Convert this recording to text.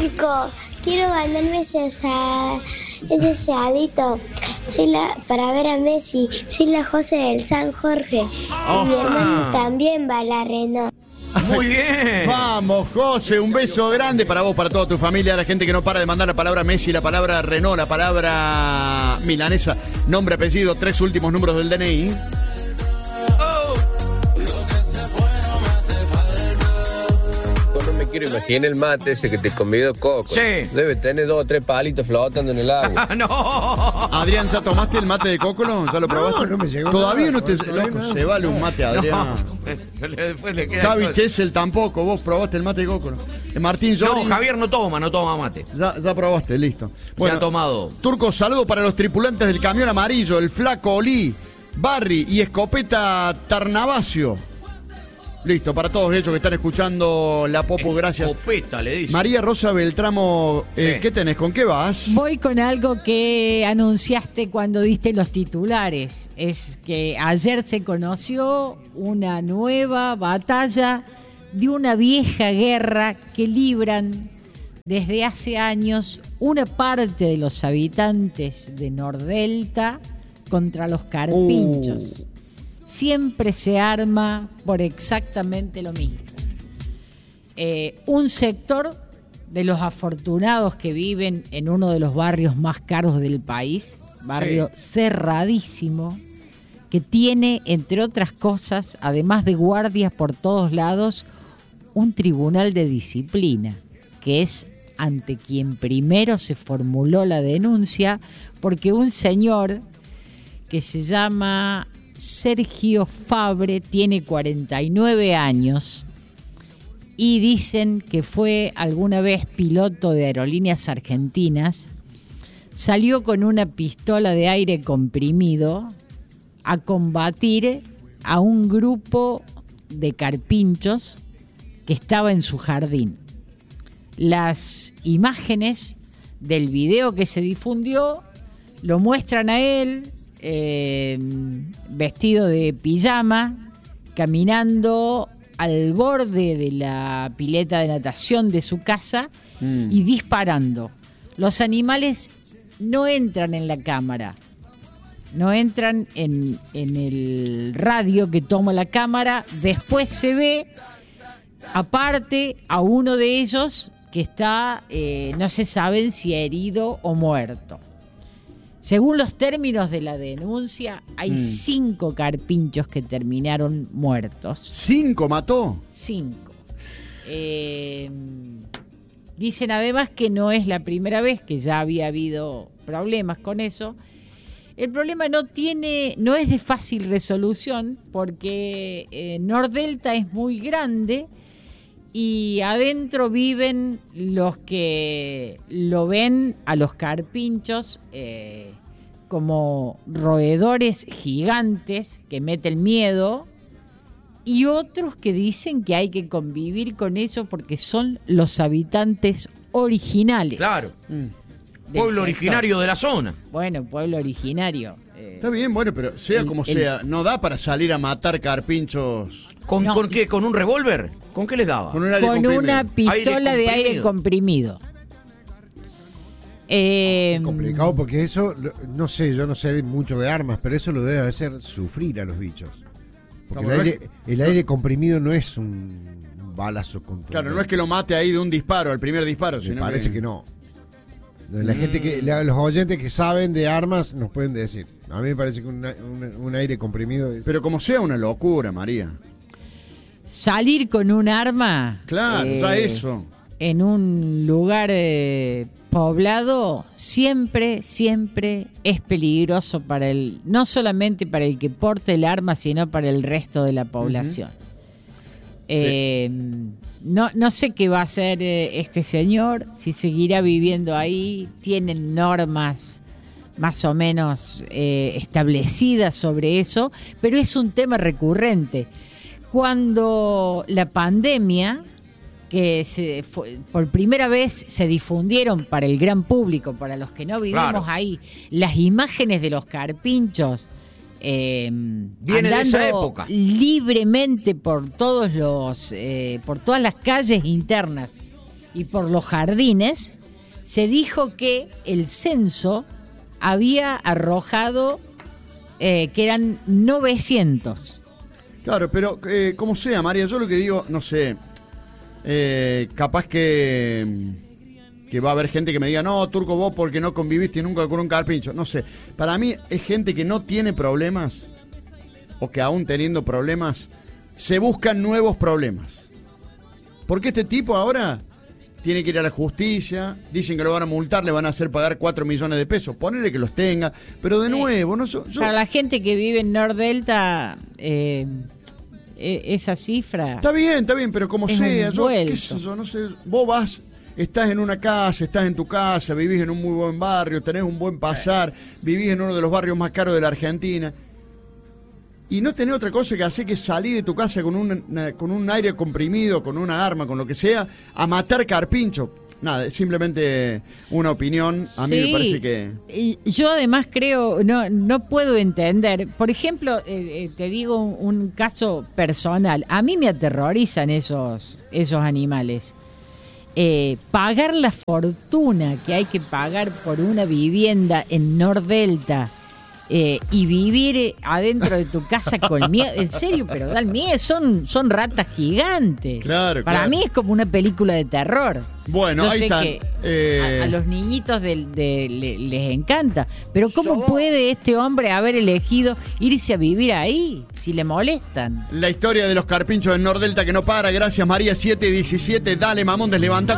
Nico, quiero mandarme ese seadito. Para ver a Messi. Soy la José del San Jorge. Y mi hermano también va a la Renault. Muy bien. Vamos, José, un beso grande para vos, para toda tu familia, la gente que no para de mandar la palabra Messi, la palabra Renault, la palabra milanesa, nombre, apellido, 3 últimos números del DNI. No me quiero imaginar el mate ese que te convidó Coco. Sí. Debe tener 2 o 3 palitos flotando en el agua. ¡No! Adrián, ¿ya tomaste el mate de Cocolo? ¿Ya lo probaste? No me llegó Todavía nada, no te... todavía Loco, nada. se vale un mate, Adrián. Después le queda Javi cosa. Chesel tampoco, vos probaste el mate de Cocolo. Martín Llori, No, Javier no toma mate. ya probaste, listo. Ya ha tomado. Turco, saludo para los tripulantes del camión amarillo, el Flaco Olí, Barry y Escopeta Tarnavacio. Listo, para todos ellos que están escuchando La Popo, gracias. Escopeta, le dice. María Rosa Beltramo, Sí. ¿qué tenés? ¿Con qué vas? Voy con algo que anunciaste cuando diste los titulares. Es que ayer se conoció una nueva batalla de una vieja guerra que libran desde hace años una parte de los habitantes de Nordelta contra los carpinchos. Siempre se arma por exactamente lo mismo. Un sector de los afortunados que viven en uno de los barrios más caros del país, barrio cerradísimo, que tiene, entre otras cosas, además de guardias por todos lados, un tribunal de disciplina, que es ante quien primero se formuló la denuncia, porque un señor que se llama Sergio Fabre tiene 49 años y dicen que fue alguna vez piloto de aerolíneas argentinas, salió con una pistola de aire comprimido a combatir a un grupo de carpinchos que estaba en su jardín. Las imágenes del video que se difundió lo muestran a él vestido de pijama, caminando al borde de la pileta de natación de su casa y disparando. Los animales no entran en la cámara, no entran en el radio que toma la cámara. Después se ve aparte a uno de ellos que está, no se sabe si herido o muerto. Según los términos de la denuncia, hay 5 carpinchos que terminaron muertos. ¿5 mató? 5. Dicen además que no es la primera vez, que ya había habido problemas con eso. El problema no es de fácil resolución porque Nordelta es muy grande y adentro viven los que lo ven a los carpinchos como roedores gigantes que meten miedo, y otros que dicen que hay que convivir con ellos porque son los habitantes originales. Claro. del Pueblo sector. originario de la zona. Bueno, pueblo originario. Está bien, bueno, pero sea como sea, no da para salir a matar carpinchos ¿Con No. qué? ¿Con un revólver? ¿Con qué les daba? con un aire Con comprimido. una pistola de aire comprimido. Es complicado porque eso, no sé, yo no sé mucho de armas, pero eso lo debe hacer sufrir a los bichos. Porque No, el aire comprimido no es un balazo contundente. Claro, no es que lo mate ahí de un disparo, al primer disparo, Me sino parece que no. La gente los oyentes que saben de armas nos pueden decir. A mí me parece que un aire comprimido es... Pero como sea una locura, María. Salir con un arma. Claro, ya eso. En un lugar poblado siempre es peligroso para no solamente para el que porte el arma, sino para el resto de la población. No sé qué va a hacer este señor, si seguirá viviendo ahí. Tienen normas más o menos establecidas sobre eso, pero es un tema recurrente. Cuando la pandemia, que por primera vez se difundieron para el gran público, para los que no vivimos Claro. ahí, las imágenes de los carpinchos Viene de esa época. libremente por todas las calles internas y por los jardines, se dijo que el censo había arrojado que eran 900. Claro, pero como sea, María, yo lo que digo, no sé, capaz que va a haber gente que me diga, no, Turco, vos porque no conviviste nunca con un carpincho. No sé, para mí es gente que no tiene problemas, o que aún teniendo problemas, se buscan nuevos problemas. Porque este tipo ahora tiene que ir a la justicia, dicen que lo van a multar, le van a hacer pagar 4 millones de pesos, ponele que los tenga, pero de nuevo, no yo... Para la gente que vive en Nordelta, esa cifra... Está bien, pero como sea, yo, qué sé yo, no sé, vos vas, estás en una casa, estás en tu casa, vivís en un muy buen barrio, tenés un buen pasar, vivís en uno de los barrios más caros de la Argentina, y no tenés otra cosa que hacer que salir de tu casa con un aire comprimido, con una arma, con lo que sea, a matar carpincho. Nada, es simplemente una opinión. A mí me parece que... Y yo además creo, no puedo entender. Por ejemplo, te digo un caso personal. A mí me aterrorizan esos animales. Pagar la fortuna que hay que pagar por una vivienda en Nordelta y vivir adentro de tu casa con miedo, en serio, pero dan miedo, son ratas gigantes. Claro, Para mí es como una película de terror. Bueno, yo ahí sé están. Que a los niñitos les encanta, pero ¿cómo puede este hombre haber elegido irse a vivir ahí si le molestan? La historia de los carpinchos en Nordelta que no para. Gracias, María. 7:17. Dale, mamón, deslevantá.